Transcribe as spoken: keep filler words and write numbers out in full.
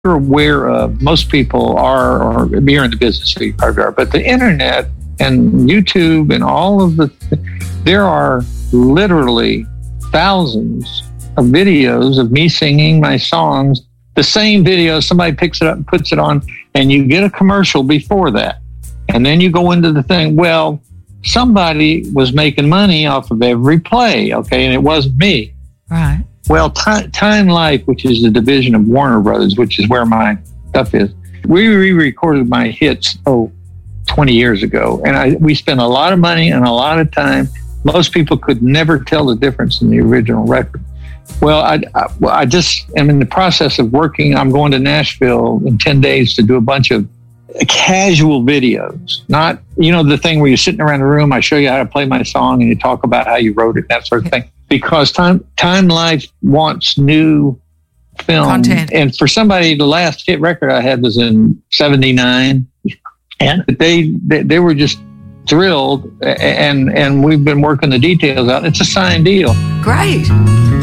you're aware of, most people are, or you're in the business, so you probably are, but the internet and YouTube and all of the, there are literally thousands of videos of me singing my songs, the same video, somebody picks it up and puts it on, and you get a commercial before that. And then you go into the thing, well, somebody was making money off of every play, okay, and it wasn't me. Right. Well, Time, Time Life, which is the division of Warner Brothers, which is where my stuff is, we re-recorded my hits, oh, twenty years ago. And I, we spent a lot of money and a lot of time. Most people could never tell the difference in the original record. Well, I, I, well, I just am in the process of working. I'm going to Nashville in ten days to do a bunch of casual videos. Not, you know, the thing where you're sitting around the room, I show you how to play my song and you talk about how you wrote it, that sort of thing. Because Time Time Life wants new film. Content. And for somebody, the last hit record I had was in seventy-nine. And they, they they were just thrilled, and and we've been working the details out. It's a signed deal. Great.